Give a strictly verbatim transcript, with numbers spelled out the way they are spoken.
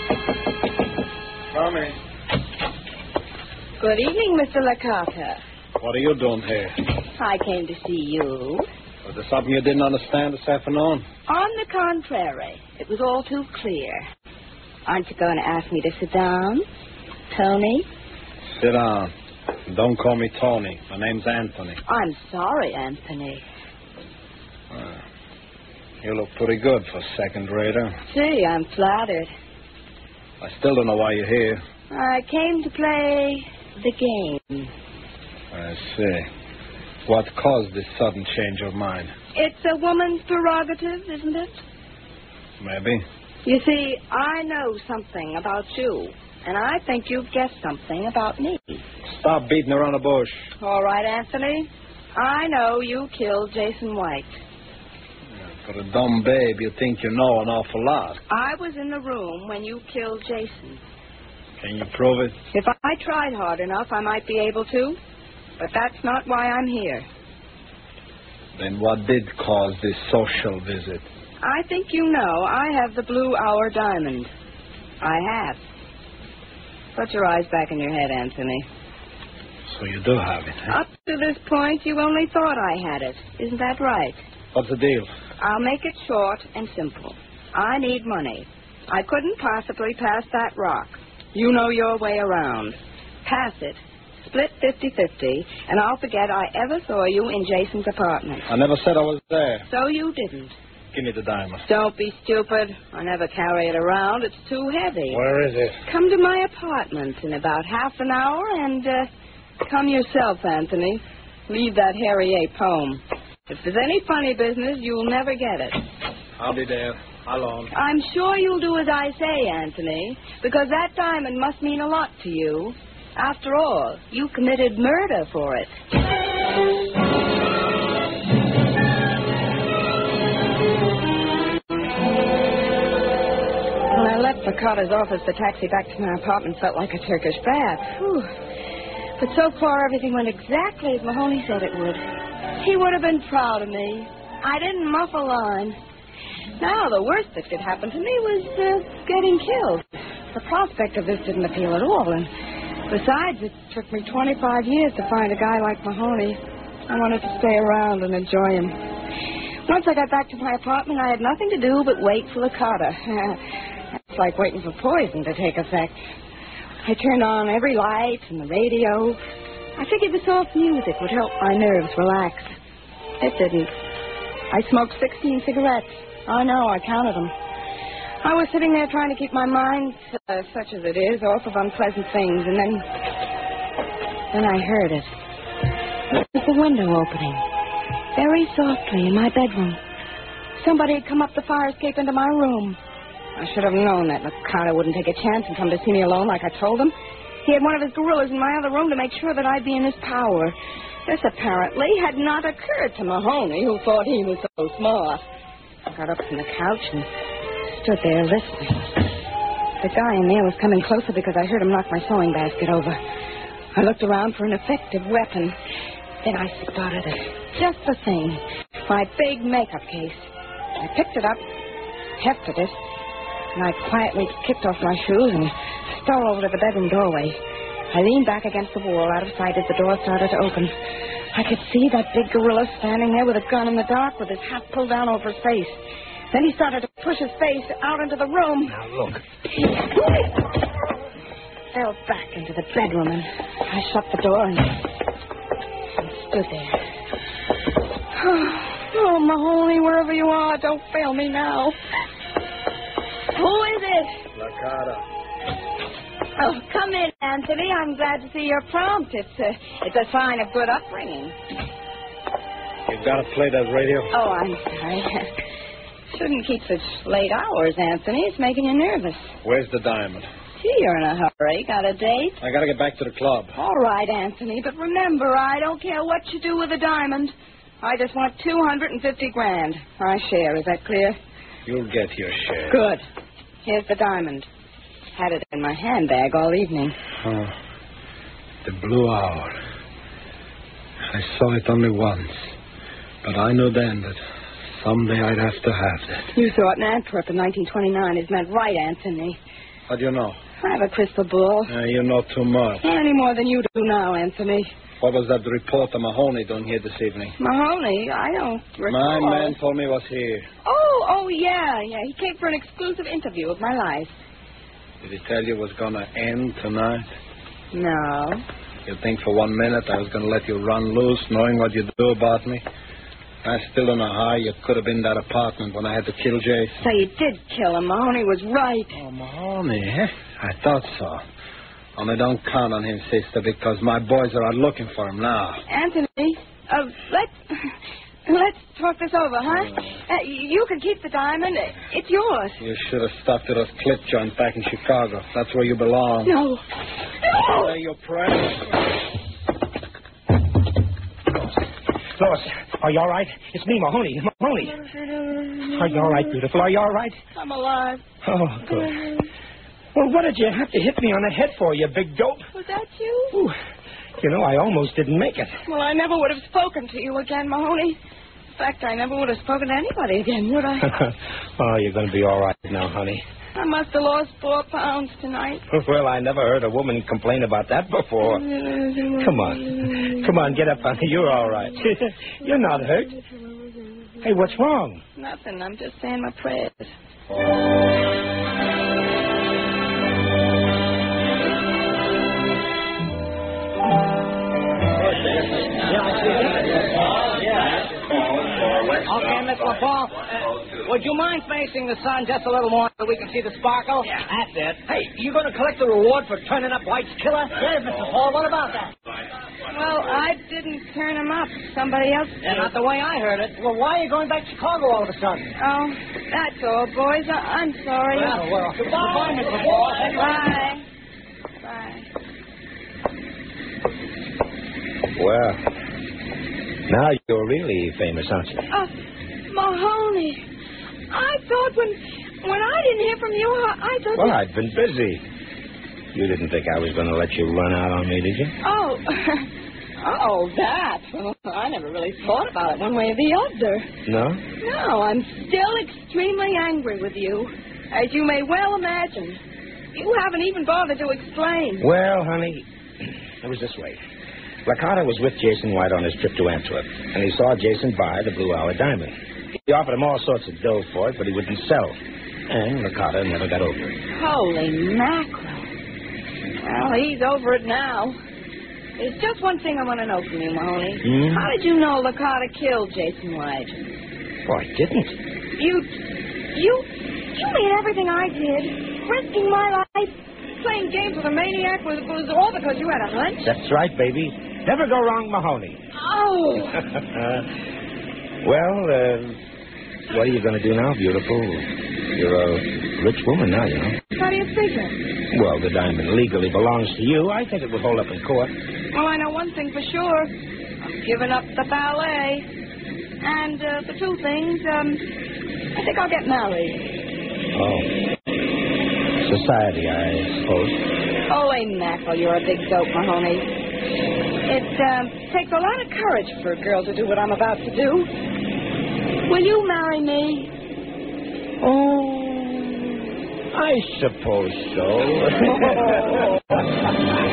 Come in. Good evening, Mister Licata. What are you doing here? I came to see you. Was there something you didn't understand this afternoon? On the contrary, it was all too clear. Aren't you going to ask me to sit down, Tony? Sit down. Don't call me Tony. My name's Anthony. I'm sorry, Anthony. Uh, you look pretty good for a second-rater. Gee, I'm flattered. I still don't know why you're here. I came to play the game. I see. What caused this sudden change of mind? It's a woman's prerogative, isn't it? Maybe. You see, I know something about you, and I think you've guessed something about me. Stop beating around the bush. All right, Anthony. I know you killed Jason White. Yeah, for a dumb babe, you think you know an awful lot. I was in the room when you killed Jason. Can you prove it? If I tried hard enough, I might be able to. But that's not why I'm here. Then what did cause this social visit? I think you know I have the Blue Hour diamond. I have. Put your eyes back in your head, Anthony. So you do have it, huh? Up to this point, you only thought I had it. Isn't that right? What's the deal? I'll make it short and simple. I need money. I couldn't possibly pass that rock. You know your way around. Pass it. Split fifty-fifty, and I'll forget I ever saw you in Jason's apartment. I never said I was there. So you didn't. Give me the diamond. Don't be stupid. I never carry it around. It's too heavy. Where is it? Come to my apartment in about half an hour and uh, come yourself, Anthony. Leave that Harry A. poem. If there's any funny business, you'll never get it. I'll be there. How long? I'm sure you'll do as I say, Anthony, because that diamond must mean a lot to you. After all, you committed murder for it. When I left Licata's office, the taxi back to my apartment felt like a Turkish bath. Whew. But so far, everything went exactly as Mahoney said it would. He would have been proud of me. I didn't muff a line. Now, the worst that could happen to me was uh, getting killed. The prospect of this didn't appeal at all, and besides, it took me twenty-five years to find a guy like Mahoney. I wanted to stay around and enjoy him. Once I got back to my apartment, I had nothing to do but wait for Licata. It's like waiting for poison to take effect. I turned on every light and the radio. I figured the soft music would help my nerves relax. It didn't. I smoked sixteen cigarettes. I know, I counted them. I was sitting there trying to keep my mind, uh, such as it is, off of unpleasant things, and then... Then I heard it. It was the window opening. Very softly in my bedroom. Somebody had come up the fire escape into my room. I should have known that Licata wouldn't take a chance and come to see me alone like I told him. He had one of his gorillas in my other room to make sure that I'd be in his power. This apparently had not occurred to Mahoney, who thought he was so smart. I got up from the couch and stood there listening. The guy in there was coming closer because I heard him knock my sewing basket over. I looked around for an effective weapon. Then I spotted it. Just the thing. My big makeup case. I picked it up, hefted it, and I quietly kicked off my shoes and stole over to the bedroom doorway. I leaned back against the wall out of sight as the door started to open. I could see that big gorilla standing there with a gun in the dark with his hat pulled down over his face. Then he started to push his face out into the room. Now, look. He fell back into the bedroom, and I shut the door and, and stood there. Oh, Mahoney, wherever you are, don't fail me now. Who is it? Licata. Oh, come in, Anthony. I'm glad to see you're prompt. It's a, it's a sign of good upbringing. You've got to play that radio? Oh, I'm sorry. Shouldn't keep such late hours, Anthony. It's making you nervous. Where's the diamond? Gee, you're in a hurry. Got a date? I got to get back to the club. All right, Anthony, but remember, I don't care what you do with the diamond. I just want two hundred fifty grand. My share, is that clear? You'll get your share. Good. Here's the diamond. Had it in my handbag all evening. Oh, the Blue Hour. I saw it only once, but I knew then that someday I'd have to have it. You saw it in Antwerp in nineteen twenty-nine. It's meant right, Anthony. How do you know? I have a crystal ball. Uh, you know too much. Any more than you do now, Anthony. What was that reporter Mahoney doing here this evening? Mahoney? I don't recall. My man told me he was here. Oh, oh, yeah, yeah. He came for an exclusive interview of my life. Did he tell you it was going to end tonight? No. You think for one minute I was going to let you run loose, knowing what you do about me? I still don't know how you could have been in that apartment when I had to kill Jason. So you did kill him. Mahoney was right. Oh, Mahoney, eh? I thought so. Only don't count on him, sister, because my boys are out looking for him now. Anthony, uh, let's let's talk this over, huh? Uh, you can keep the diamond. It's yours. You should have stuck to those clip joints back in Chicago. That's where you belong. No. No. Say your prayers. Lois, are you all right? It's me, Mahoney. Mahoney. Are you all right, beautiful? Are you all right? I'm alive. Oh, good. Well, what did you have to hit me on the head for, you big dope? Was that you? Ooh, you know, I almost didn't make it. Well, I never would have spoken to you again, Mahoney. In fact, I never would have spoken to anybody again, would I? Oh, you're going to be all right now, honey. I must have lost four pounds tonight. Well, I never heard a woman complain about that before. Come on. Come on, get up, honey. You're all right. You're not hurt. Hey, what's wrong? Nothing. I'm just saying my prayers. Okay, Miss LaPaul, uh, would you mind facing the sun just a little more so we can see the sparkle? Yeah, that's it. Hey, you going to collect the reward for turning up White's killer? Yes, Mister Paul, what about that? Well, I didn't turn him up. Somebody else did. Yeah, not the way I heard it. Well, why are you going back to Chicago all of a sudden? Oh, that's all, boys. I- I'm sorry. Well, well, goodbye, Miss LaPaul. Bye. Bye. Well, now you're really famous, aren't you? Oh, Mahoney. I thought when when I didn't hear from you, I, I thought... Well, you... I'd been busy. You didn't think I was going to let you run out on me, did you? Oh, oh, that. Well, I never really thought about it one way or the other. No? No, I'm still extremely angry with you, as you may well imagine. You haven't even bothered to explain. Well, honey, it was this way. Licata was with Jason White on his trip to Antwerp, and he saw Jason buy the Blue Hour diamond. He offered him all sorts of dough for it, but he wouldn't sell. And Licata never got over it. Holy mackerel. Well, he's over it now. There's just one thing I want to know from you, Mahoney. Hmm? How did you know Licata killed Jason White? Oh, I didn't. You, you, you made everything I did, risking my life, playing games with a maniac was, was all because you had a hunch? That's right, baby. Never go wrong, Mahoney. Oh. Well, uh, what are you going to do now, beautiful? You're a rich woman now, you know. How do you figure? Well, the diamond legally belongs to you. I think it would hold up in court. Well, I know one thing for sure. I'm giving up the ballet. And uh, for two things, um, I think I'll get married. Oh. Society, I suppose. Holy mackerel, you're a big dope, Mahoney. It um, takes a lot of courage for a girl to do what I'm about to do. Will you marry me? Oh, I suppose so.